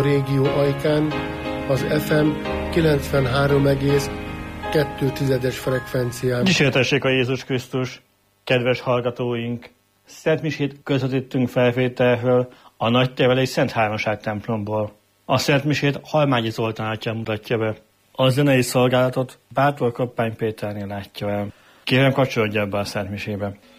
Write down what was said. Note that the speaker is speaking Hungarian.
régió ajkán az FM 93,2-es frekvencián. Dicsértessék a Jézus Krisztus, kedves hallgatóink! Szent misét közvetítünk felvételről a Nagytervelés Szent Háromság templomból. A Szent misét Halmányi Zoltán atya mutatja be. A zenei szolgálatot Bátor Kappány Péternél látja el. Kérem, kapcsolódj ebbe a Szent misébe.